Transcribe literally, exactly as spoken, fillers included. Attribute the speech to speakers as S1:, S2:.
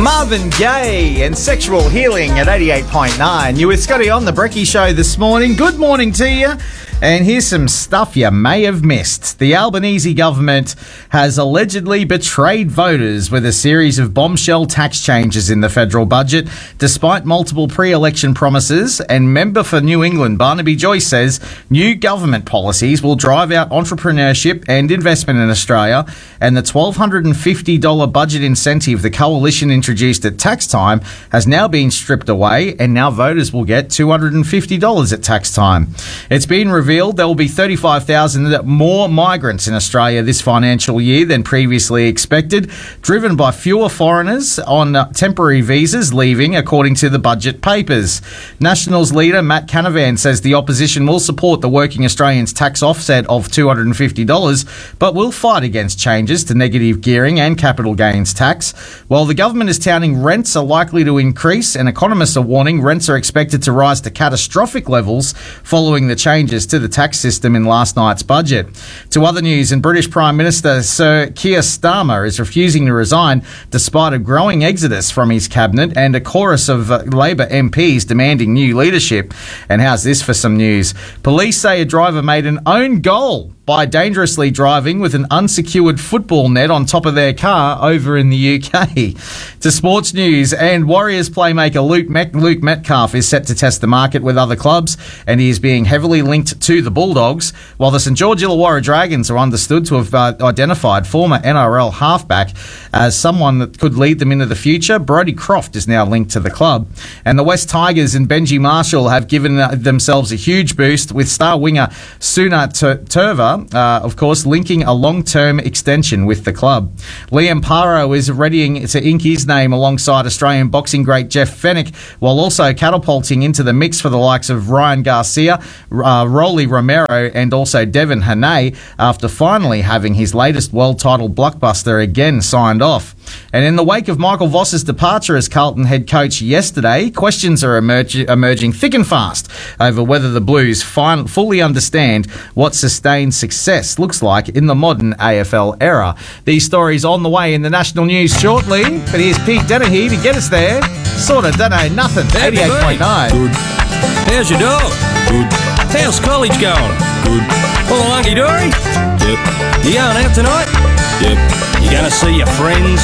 S1: Marvin Gaye and Sexual Healing at eighty-eight point nine. You with Scotty on the Brekkie Show this morning. Good morning to you. And here's some stuff you may have missed. The Albanese government has allegedly betrayed voters with a series of bombshell tax changes in the federal budget, despite multiple pre-election promises. And member for New England, Barnaby Joyce, says new government policies will drive out entrepreneurship and investment in Australia. And the one thousand two hundred fifty dollars budget incentive the coalition introduced at tax time has now been stripped away, and now voters will get two hundred fifty dollars at tax time. It's been revealed there will be thirty-five thousand more migrants in Australia this financial year than previously expected, driven by fewer foreigners on temporary visas leaving, according to the budget papers. Nationals leader Matt Canavan says the opposition will support the Working Australians tax offset of two hundred fifty dollars, but will fight against changes to negative gearing and capital gains tax. While the government is touting rents are likely to increase, and economists are warning rents are expected to rise to catastrophic levels following the changes to the tax system in last night's budget. To other news, and British Prime Minister Sir Keir Starmer is refusing to resign despite a growing exodus from his cabinet and a chorus of uh, Labor M Ps demanding new leadership. And how's this for some news? Police say a driver made an own goal by dangerously driving with an unsecured football net on top of their car over in the U K. To sports news, and Warriors playmaker Luke, Met- Luke Metcalf is set to test the market with other clubs, and he is being heavily linked to the Bulldogs, while the St George Illawarra Dragons are understood to have uh, identified former N R L halfback as someone that could lead them into the future. Brodie Croft is now linked to the club. And the West Tigers and Benji Marshall have given uh, themselves a huge boost, with star winger Suna Turva, Uh, of course, linking a long-term extension with the club. Liam Paro is readying to ink his name alongside Australian boxing great Jeff Fennick, while also catapulting into the mix for the likes of Ryan Garcia, uh, Rolly Romero, and also Devin Haney, after finally having his latest world title blockbuster again signed off. And in the wake of Michael Voss's departure as Carlton head coach yesterday, questions are emerg- emerging thick and fast over whether the Blues fin- fully understand what sustained success looks like in the modern A F L era. These stories on the way in the national news shortly, but here's Pete Dennehy to get us there. Sorta don't know nothing. eighty-eight point nine.
S2: Good. How's your dog? Good. How's college going? Good. All hunky-dory? Yep. You going out tonight? Yep. You gonna see your friends?